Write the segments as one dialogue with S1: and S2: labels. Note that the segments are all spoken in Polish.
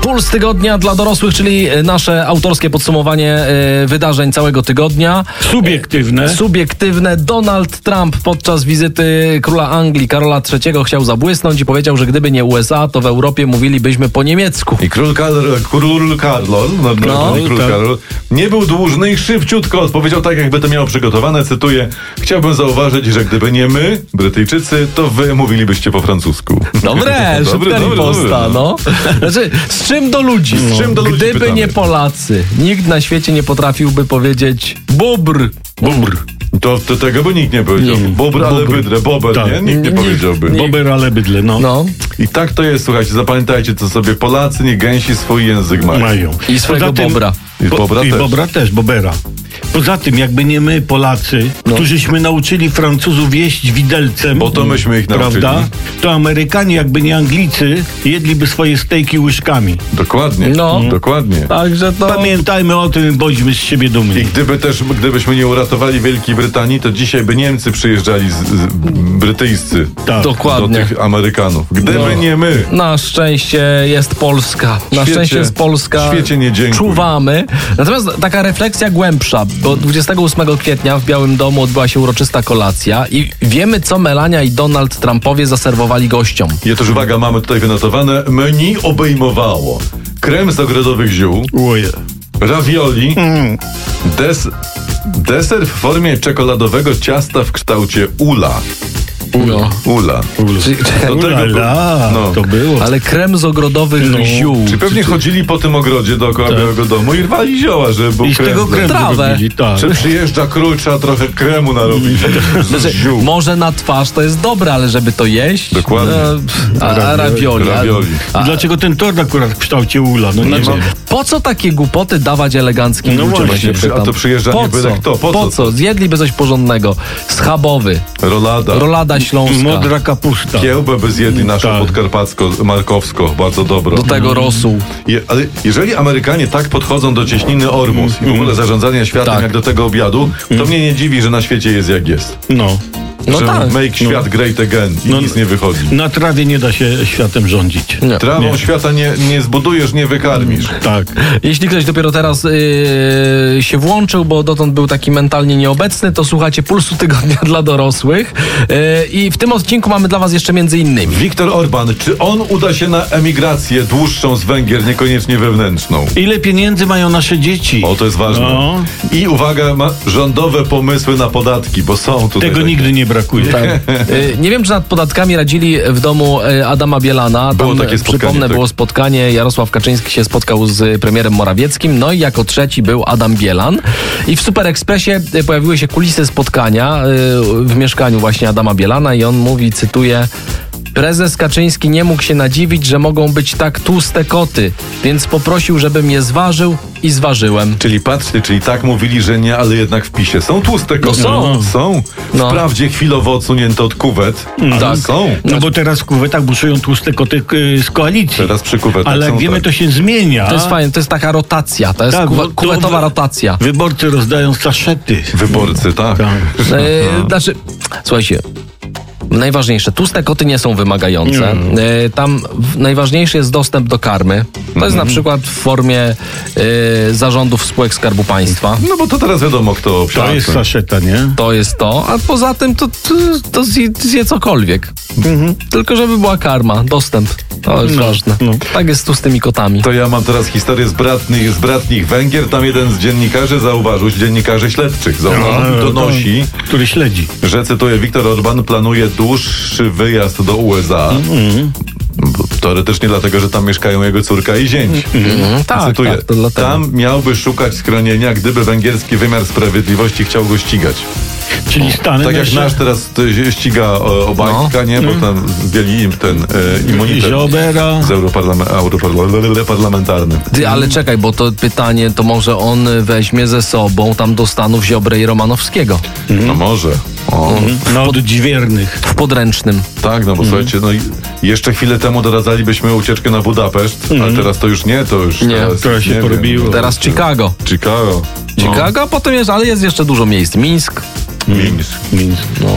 S1: Puls tygodnia dla dorosłych, czyli nasze autorskie podsumowanie wydarzeń całego tygodnia. Subiektywne. Donald Trump podczas wizyty króla Anglii Karola III chciał zabłysnąć i powiedział, że gdyby nie USA, to w Europie mówilibyśmy po niemiecku.
S2: I król Karol nie był dłużny i szybciutko odpowiedział tak, jakby to miało przygotowane. Cytuję: chciałbym zauważyć, że gdyby nie my, Brytyjczycy, to wy mówilibyście po francusku.
S1: Dobre, szybka riposta, no. Znaczy, z czym do ludzi? Gdyby pytamy. Nie Polacy, nikt na świecie nie potrafiłby powiedzieć bobr.
S2: To tego by nikt nie powiedział. Bobr, ale bydle. Bober, tak. nie? Nikt nie powiedziałby.
S3: Bober, ale bydle, no.
S2: I tak to jest, słuchajcie, zapamiętajcie to sobie. Polacy, nie gęsi, swój język mają.
S1: I swojego bobra.
S3: Bobera. Poza tym, jakby nie my, Polacy, którzyśmy nauczyli Francuzów jeść widelcem,
S2: bo to myśmy ich nauczyli,
S3: prawda? To Amerykanie, jakby nie Anglicy, jedliby swoje stejki łyżkami.
S2: Dokładnie. Dokładnie.
S1: Także to...
S3: Pamiętajmy o tym, bądźmy z siebie dumni.
S2: I gdybyśmy nie uratowali Wielkiej Brytanii, to dzisiaj by Niemcy przyjeżdżali brytyjscy do tych Amerykanów. Gdyby nie my.
S1: Na szczęście jest Polska.
S2: Świecie nie dziękuję.
S1: Czuwamy. Natomiast taka refleksja głębsza, bo 28 kwietnia w Białym Domu odbyła się uroczysta kolacja i wiemy, co Melania i Donald Trumpowie zaserwowali gościom.
S2: I otóż, uwaga, mamy tutaj wynotowane. Menu obejmowało krem z ogrodowych ziół, ravioli, deser w formie czekoladowego ciasta w kształcie ula. Ula.
S3: To było.
S1: Ale krem z ogrodowych ziół.
S2: Czy pewnie chodzili po tym ogrodzie dookoła Białego Domu i rwali zioła, żeby był
S3: krem. I z tego kremu
S1: trawę.
S2: Czy przyjeżdża król, trzeba trochę kremu narobić z ziół.
S1: Może na twarz to jest dobre, ale żeby to jeść?
S2: Dokładnie.
S1: Ravioli.
S3: Dlaczego ten tort akurat w kształcie ula?
S1: Po co takie głupoty dawać eleganckim ludziom?
S2: A to przyjeżdża nie byle kto. Po co?
S1: Zjedliby coś porządnego. Schabowy. Rolada śląska.
S3: Modra kapusta.
S2: Kiełbę by zjedli naszą podkarpacko-markowsko, bardzo dobrą.
S1: Do tego rosół.
S2: Ale jeżeli Amerykanie tak podchodzą do cieśniny Ormus i w ogóle zarządzania światem jak do tego obiadu, to mnie nie dziwi, że na świecie jest jak jest. Make świat great again i nic nie wychodzi.
S3: Na trawie nie da się światem rządzić.
S2: Trawą świata nie zbudujesz, nie wykarmisz.
S3: Tak.
S1: Jeśli ktoś dopiero teraz się włączył, bo dotąd był taki mentalnie nieobecny, to słuchacie Pulsu Tygodnia dla dorosłych. I w tym odcinku mamy dla was jeszcze między innymi
S2: Viktor Orban. Czy on uda się na emigrację dłuższą z Węgier, niekoniecznie wewnętrzną?
S3: Ile pieniędzy mają nasze dzieci?
S2: O, to jest ważne. I uwaga, ma rządowe pomysły na podatki, bo są tutaj.
S3: Tego nigdy nie brakuje.
S1: Nie wiem, czy nad podatkami radzili w domu Adama Bielana.
S2: Było takie spotkanie.
S1: Przypomnę, było spotkanie. Jarosław Kaczyński się spotkał z premierem Morawieckim. No i jako trzeci był Adam Bielan. I w Super Expressie pojawiły się kulisy spotkania w mieszkaniu właśnie Adama Bielana i on mówi, cytuję: prezes Kaczyński nie mógł się nadziwić, że mogą być tak tłuste koty, więc poprosił, żebym je zważył i zważyłem.
S2: Czyli patrzcie, tak mówili, że nie, ale jednak w PiSie są tłuste koty. Są. Wprawdzie chwilowo odsunięte od kuwet, ale są.
S3: Bo teraz w kuwetach buszują tłuste koty z koalicji.
S2: Teraz przy kuwetach
S3: ale jak wiemy, to się zmienia.
S1: To jest fajne, to jest taka rotacja, to jest kuwetowa rotacja.
S3: Wyborcy rozdają saszety.
S2: Wyborcy, tak.
S1: Znaczy, słuchajcie, najważniejsze, tłuste koty nie są wymagające. Tam najważniejszy jest dostęp do karmy. To jest na przykład w formie zarządów spółek Skarbu Państwa.
S2: No bo to teraz wiadomo, kto obszarny.
S3: To jest saszeta, nie?
S1: To jest to, a poza tym to zje cokolwiek. Tylko żeby była karma, dostęp. To jest ważne. Tak jest tu z tymi kotami.
S2: To ja mam teraz historię z bratnich Węgier. Tam jeden z dziennikarzy dziennikarzy śledczych donosi,
S3: który śledzi, że,
S2: cytuję, Viktor Orban planuje dłuższy wyjazd do USA. Teoretycznie dlatego, że tam mieszkają jego córka i zięć. Cytuję, tam miałby szukać schronienia, gdyby węgierski wymiar sprawiedliwości chciał go ścigać.
S3: Czyli Stany
S2: tak jak nasz teraz ściga Obajtka, nie? Bo tam zdjęli im ten immunitet z europarlamentarnym.
S1: Ale czekaj, bo to pytanie, to może on weźmie ze sobą tam do Stanów Ziobrę i Romanowskiego.
S2: No może.
S3: Odźwiernych.
S1: W podręcznym.
S2: Tak, bo słuchajcie, jeszcze chwilę temu doradzalibyśmy ucieczkę na Budapeszt, ale teraz to już nie,
S3: teraz się porobiło.
S1: Teraz Chicago, a potem jest, ale jest jeszcze dużo miejsc. Minsk.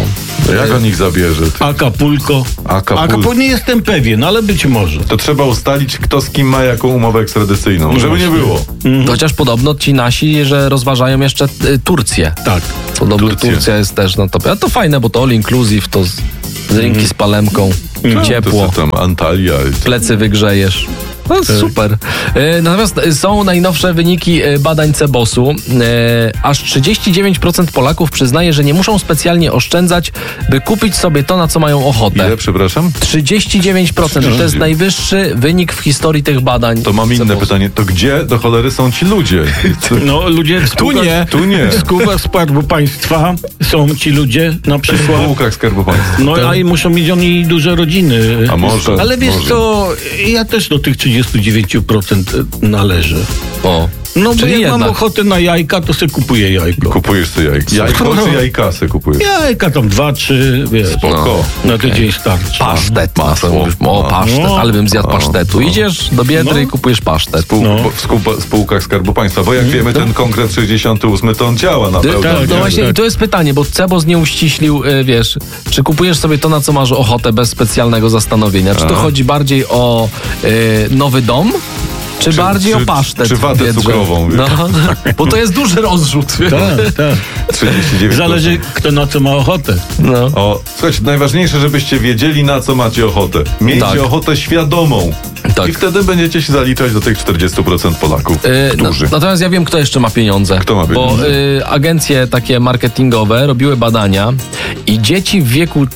S2: Jak on ich zabierze?
S3: Acapulco. Acapulco nie jestem pewien, ale być może.
S2: To trzeba ustalić, kto z kim ma jaką umowę ekstradycyjną, żeby nie było.
S1: Chociaż podobno ci nasi, że rozważają jeszcze Turcję.
S3: Tak.
S1: Podobno Turcja jest też na topie. A to fajne, bo to all inclusive, to z drinki z palemką, ciepło,
S2: To tam Antalya.
S1: plecy wygrzejesz. No, super. Natomiast są najnowsze wyniki badań CBOS-u. Aż 39% Polaków przyznaje, że nie muszą specjalnie oszczędzać, by kupić sobie to, na co mają ochotę.
S2: Ile, przepraszam?
S1: 39%. To jest najwyższy wynik w historii tych badań.
S2: To mam inne pytanie. To gdzie do cholery są ci ludzie?
S3: No ludzie w spółkach,
S2: Tu nie.
S3: w spółkach Skarbu Państwa są ci ludzie na
S2: W
S3: przykład.
S2: spółkach Skarbu Państwa.
S3: No a i muszą mieć oni duże rodziny.
S2: A może.
S3: Ale wiesz
S2: może.
S3: co, ja też do tych 39% należę.
S1: O.
S3: No bo
S1: Czyli
S3: jak mam
S1: jednak.
S3: ochotę na jajka, to sobie kupuję jajko.
S2: Kupujesz sobie jajko. Jajko czy jajkasy kupujesz?
S3: Jajka tam 2-3, wiesz.
S2: Spoko.
S3: Na tydzień starczy.
S1: Pasztet.
S2: Masło.
S1: O, pasztet,
S3: No.
S1: ale bym zjadł pasztetu. Idziesz do Biedry i kupujesz pasztet.
S2: W spółkach Skarbu Państwa, bo jak wiemy, ten konkret 68 to on działa na pełno.
S3: tak,
S1: No właśnie,
S3: tak.
S1: i to jest pytanie, bo CBOS nie uściślił, wiesz, czy kupujesz sobie to, na co masz ochotę bez specjalnego zastanowienia? Czy to chodzi bardziej o nowy dom? Czy bardziej o pasztet?
S2: Czy watę
S1: Biedrze?
S2: cukrową.
S1: No, bo to jest duży rozrzut.
S3: Tak.
S2: 39%.
S3: Zależy, kto na co ma ochotę.
S1: No.
S2: O, słuchajcie, najważniejsze, żebyście wiedzieli, na co macie ochotę. Miejcie
S1: Tak.
S2: ochotę świadomą.
S1: Tak.
S2: I wtedy będziecie się zaliczać do tych 40% Polaków, którzy...
S1: Natomiast ja wiem, kto jeszcze ma pieniądze.
S2: Kto ma pieniądze?
S1: Bo agencje takie marketingowe robiły badania i dzieci w wieku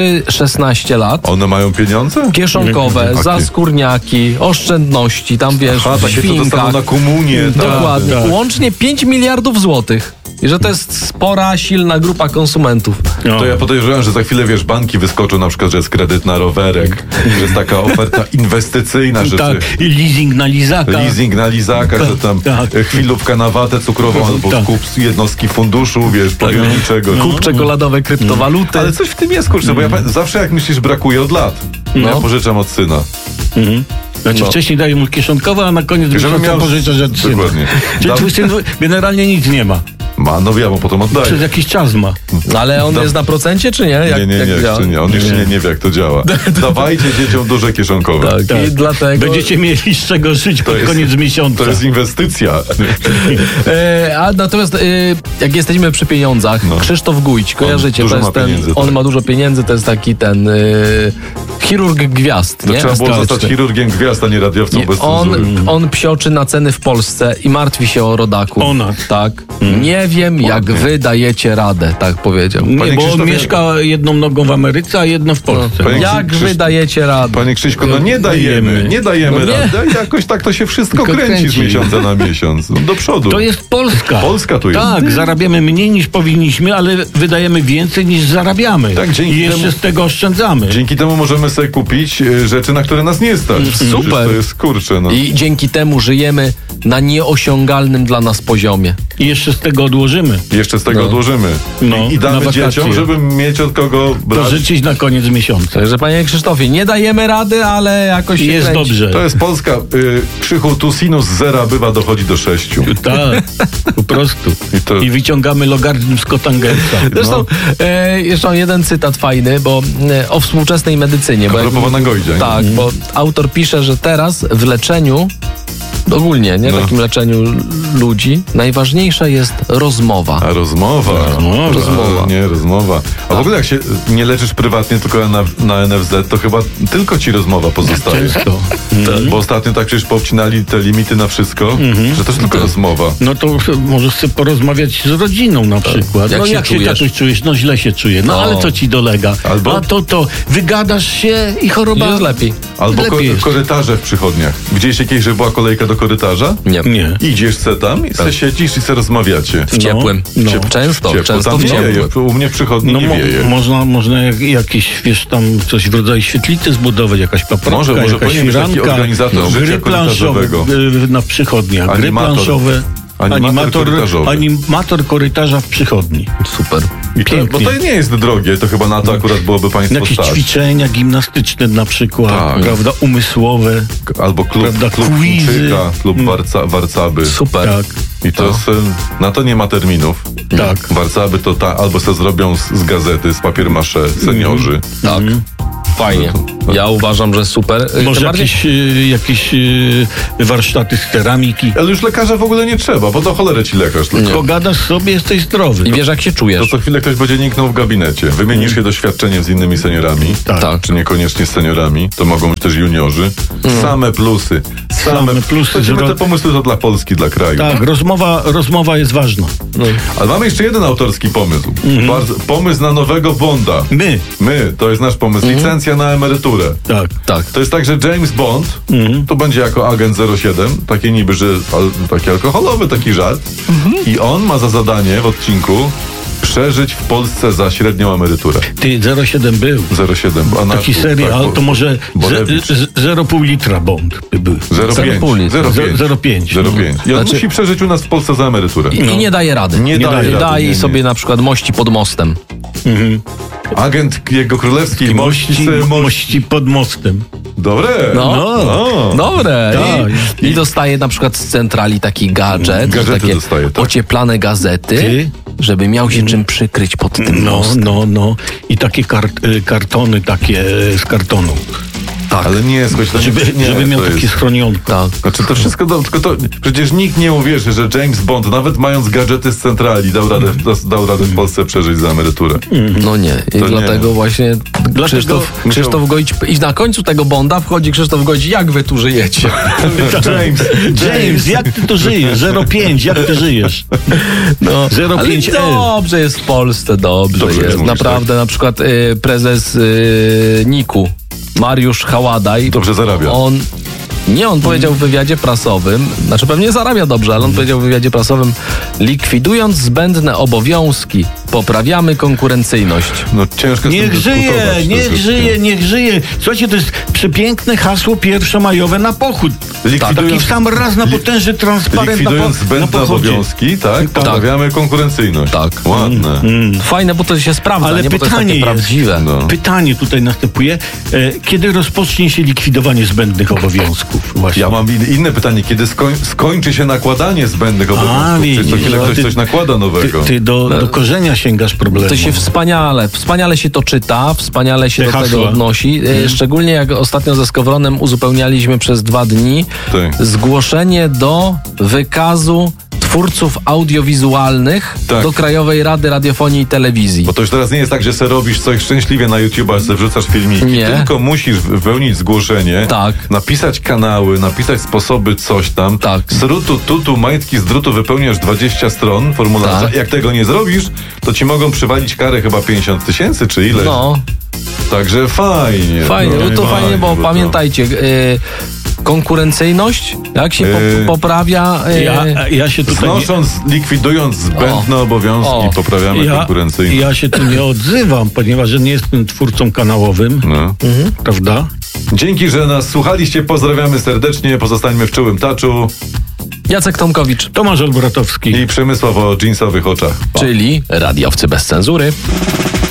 S1: 3-16 lat,
S2: One mają pieniądze?
S1: kieszonkowe,
S2: Jakie?
S1: za skórniaki, oszczędności, tam wiesz,
S2: A,
S1: w
S2: takie co dostaną
S1: świnkach.
S2: na komunię.
S1: Dokładnie.
S3: tak.
S1: Łącznie 5 miliardów złotych. I że to jest spora, silna grupa konsumentów.
S3: No.
S2: To ja podejrzewam, że za chwilę, wiesz, banki wyskoczą na przykład, że jest kredyt na rowerek, że jest taka oferta inwestycyjna, że
S3: Tak, i leasing na lizaka.
S2: leasing na lizaka, że tam
S3: tak.
S2: chwilówka na watę cukrową albo
S3: Tak.
S2: kup jednostki funduszu, wiesz, powierniczego.
S1: Kup czekoladowe kryptowaluty.
S2: Ale coś w tym jest, kurczę, bo ja zawsze jak myślisz, brakuje od lat. Ja pożyczam od syna.
S3: Znaczy wcześniej daję mu kieszonkowe, a na koniec
S2: Żeby
S3: miesiąca
S2: miał-
S3: pożyczasz od syna.
S2: Dokładnie.
S3: Czyli twój syn generalnie nic nie ma.
S2: Ma, no ja mu potem oddaję.
S3: Przez jakiś czas ma.
S1: No, ale on jest na procencie, czy nie? Jak,
S2: Nie,
S1: jak działa?
S2: jeszcze nie. On jeszcze nie wie, jak to działa. Dawajcie dzieciom duże kieszonkowe.
S1: Tak,
S3: Tak.
S1: i dlatego...
S3: Będziecie mieli z czego żyć pod
S2: jest-
S3: koniec miesiąca.
S2: To jest inwestycja.
S1: A natomiast jak jesteśmy przy pieniądzach, Krzysztof Gujć, kojarzycie,
S2: dużo
S1: to
S2: ma
S1: jest ten,
S2: pieniędzy,
S1: on
S2: tak.
S1: ma dużo pieniędzy, to jest taki ten chirurg gwiazd,
S2: To
S1: nie?
S2: trzeba było
S1: Astrologyczny.
S2: zostać chirurgiem gwiazd, a nie radiowcą
S1: Nie,
S2: bez cenzury.
S1: on psioczy na ceny w Polsce i martwi się o rodaków.
S3: O nas.
S1: Tak. Nie wiem, jak wy dajecie radę, tak powiedział.
S3: Nie,
S2: Panie
S3: bo on
S2: Krzysztofie-
S3: mieszka jedną nogą w Ameryce, a jedną w Polsce.
S2: Panie
S1: Jak wy
S2: Krzysztof-
S1: dajecie radę?
S2: Panie Krzyśku, no nie dajemy
S1: No nie.
S2: rady. Jakoś tak to się wszystko
S3: Tylko
S2: kręci z
S3: kręci.
S2: miesiąca na miesiąc. No, do przodu.
S3: To jest Polska.
S2: Polska tu jest.
S3: Tak, zarabiamy mniej niż powinniśmy, ale wydajemy więcej niż zarabiamy.
S2: Tak, dzięki
S3: I jeszcze
S2: temu-
S3: z tego oszczędzamy.
S2: Dzięki temu możemy sobie kupić rzeczy, na które nas nie stać.
S1: Super.
S2: Przecież to jest kurczę. No.
S1: I dzięki temu żyjemy na nieosiągalnym dla nas poziomie.
S3: I jeszcze z tego odłożymy.
S2: Jeszcze z tego odłożymy.
S3: No,
S2: I
S3: na
S2: damy
S3: wakacje.
S2: dzieciom, żeby mieć od kogo brać.
S3: Pożyczyć na koniec miesiąca.
S1: Także panie Krzysztofie, nie dajemy rady, ale jakoś się
S3: Jest
S1: kręci.
S3: dobrze.
S2: To jest Polska. Krzychu, tu sinus zera bywa, dochodzi do 6.
S3: Tak, po prostu.
S2: I
S3: I wyciągamy logarytm z kotangensa.
S1: Zresztą jeszcze mam jeden cytat fajny, bo o współczesnej medycynie. Bo
S2: Propowana Gojdzia.
S1: tak, bo autor pisze, że teraz w leczeniu, ogólnie, nie takim leczeniu ludzi, najważniejsza jest rozmowa.
S2: A rozmowa.
S1: Rozmowa.
S2: Nie, rozmowa. A w ogóle jak się nie leczysz prywatnie, tylko na NFZ, to chyba tylko ci rozmowa pozostaje.
S3: Często.
S2: Bo ostatnio tak przecież poobcinali te limity na wszystko, że też tylko rozmowa.
S3: No to możesz sobie porozmawiać z rodziną na przykład.
S1: Jak
S3: No
S1: się
S3: jak się
S1: czujesz?
S3: tatuś czujesz? No źle się czuję. No
S1: No.
S3: ale co ci dolega?
S2: Albo-
S3: A to wygadasz się i choroba...
S1: Jest lepiej.
S2: Albo
S3: Lepiej jest.
S2: korytarze w przychodniach. Widzieliście kiedyś, że była kolejka do korytarza?
S1: Nie.
S3: Nie.
S2: Idziesz se tam i se siedzisz i se rozmawiacie.
S1: W ciepłym.
S3: No.
S1: Często
S2: Ciepło. Tam
S1: w
S2: nie
S1: ciepłym.
S2: wieje. U mnie w przychodni
S3: No
S2: nie wieje.
S3: można jakieś, wiesz, tam coś w rodzaju świetlicy zbudować, jakaś paprotka,
S2: Może
S3: jakaś
S2: powinien być taki
S3: firanka,
S2: organizator życia
S3: gry planszowe
S2: korytarzowego.
S3: na przychodniach, gry
S2: Animator.
S3: planszowe,
S2: Animator korytarzowy.
S3: animator korytarza w przychodni.
S1: Super.
S2: Bo to nie jest drogie, to chyba na to akurat byłoby państwo
S3: jakieś
S2: stać.
S3: ćwiczenia gimnastyczne na przykład, prawda, umysłowe.
S2: Albo klub
S3: quizy.
S2: Chińczyka, klub Warcaby.
S1: Super.
S3: Tak.
S2: I to na to nie ma terminów.
S3: Tak.
S2: Warcaby to albo se zrobią z gazety, z papier-mâché seniorzy.
S1: Tak. Fajnie. Ja uważam, że super.
S3: Może jakieś warsztaty z ceramiki.
S2: Ale już lekarza w ogóle nie trzeba, bo to cholerę ci lekarz.
S3: Pogadasz sobie, jesteś zdrowy.
S1: I wiesz, jak się czujesz.
S2: To co chwilę ktoś będzie niknął w gabinecie. Wymienisz się doświadczeniem z innymi seniorami.
S3: Tak.
S2: Czy niekoniecznie z seniorami. To mogą być też juniorzy. Same plusy. Same plusy. Te pomysły to dla Polski, dla kraju.
S3: Tak, rozmowa jest ważna.
S2: Ale mamy jeszcze jeden autorski pomysł. Pomysł na nowego Bonda. My, to jest nasz pomysł. Licencja na emeryturę.
S3: Tak.
S2: To jest tak, że James Bond to będzie jako agent 07, takie niby, że taki alkoholowy, taki żart. I on ma za zadanie w odcinku przeżyć w Polsce za średnią emeryturę.
S3: Ty, 07 był.
S2: 07.
S3: Taki serial,
S2: tak,
S3: to może 0,5 litra Bond by był.
S2: 0,5. I on musi przeżyć u nas w Polsce za emeryturę.
S1: I nie daje rady.
S2: Nie
S1: daje sobie na przykład mości pod mostem.
S2: Agent jego królewskiej
S3: mości pod mostem.
S2: Dobre.
S1: Dobre.
S3: Tak.
S1: I dostaje na przykład z centrali taki gadżet. Takie
S2: dostaje, tak.
S1: ocieplane gazety, żeby miał się czym przykryć pod tym mostem.
S3: I takie kartony takie z kartonu.
S2: Tak. Ale nie, słuchajcie,
S3: żeby miał takie schronionko.
S1: Tak.
S2: Znaczy to wszystko, tylko to przecież nikt nie uwierzy, że James Bond, nawet mając gadżety z centrali, dał radę w Polsce przeżyć za emeryturę.
S1: No nie. I dlatego właśnie Krzysztof Gojić. I na końcu tego Bonda wchodzi Krzysztof Gojić. Jak wy tu żyjecie?
S3: James, jak ty tu żyjesz? 0,5, jak ty żyjesz? 0,5
S1: dobrze jest w Polsce, dobrze jest.
S2: Mówisz,
S1: naprawdę,
S2: tak?
S1: na przykład prezes NIK-u, Mariusz Haładaj.
S2: Dobrze zarabia.
S1: On powiedział w wywiadzie prasowym, znaczy pewnie zarabia dobrze, ale on powiedział w wywiadzie prasowym: likwidując zbędne obowiązki, poprawiamy konkurencyjność.
S2: No ciężko
S3: niech żyje. Słuchajcie, to jest przepiękne hasło pierwszomajowe na pochód. Taki w sam raz na potężny transparent
S2: likwidując zbędne obowiązki, poprawiamy konkurencyjność.
S1: Tak.
S2: Ładne.
S1: Fajne, bo to się sprawdza,
S3: ale
S1: nie? Bo
S3: pytanie
S1: to jest takie prawdziwe.
S3: Pytanie tutaj następuje. Kiedy rozpocznie się likwidowanie zbędnych obowiązków? Właśnie.
S2: Ja mam inne pytanie. Kiedy skończy się nakładanie zbędnych obowiązków? Czy co chwilę ktoś coś nakłada nowego?
S3: Ty do korzenia sięgasz problemu.
S1: To się wspaniale się to czyta, wspaniale się do tego odnosi. Szczególnie jak ostatnio ze Skowronem uzupełnialiśmy przez 2 dni zgłoszenie do wykazu twórców audiowizualnych do Krajowej Rady Radiofonii i Telewizji.
S2: Bo to już teraz nie jest tak, że se robisz coś szczęśliwie na YouTube'a, że wrzucasz filmiki.
S1: Nie.
S2: Tylko musisz wypełnić zgłoszenie, napisać kanały, napisać sposoby, coś tam. Z rutu, tutu, majtki z drutu wypełniasz 20 stron formularza. Jak tego nie zrobisz, to ci mogą przywalić karę chyba 50 000 czy ileś. Także fajnie.
S1: Fajnie, bo pamiętajcie, konkurencyjność, jak się poprawia.
S3: Ja się tutaj
S2: likwidując zbędne obowiązki, poprawiamy konkurencyjność.
S3: Ja się tu nie odzywam, ponieważ nie jestem twórcą kanałowym, prawda?
S2: Dzięki, że nas słuchaliście. Pozdrawiamy serdecznie. Pozostańmy w czułym taczu.
S1: Jacek Tomkowicz,
S3: Tomasz Olbratowski
S2: i Przemysław o dżinsowych oczach.
S1: czyli radiowcy bez cenzury.